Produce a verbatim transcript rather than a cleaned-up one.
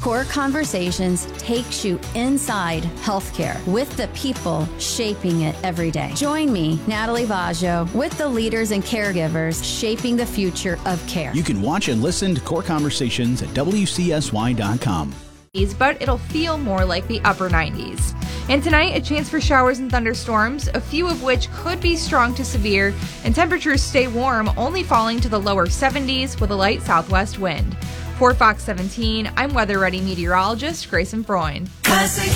Core Conversations takes you inside healthcare with the people shaping it every day. Join me, Natalie Vaggio, with the leaders and caregivers shaping the future of care. You can watch and listen to Core Conversations at W C S Y dot com. But it'll feel more like the upper nineties. And tonight, a chance for showers and thunderstorms, a few of which could be strong to severe, and temperatures stay warm, only falling to the lower seventies with a light southwest wind. For Fox seventeen, I'm weather-ready meteorologist Grayson Freund. Classic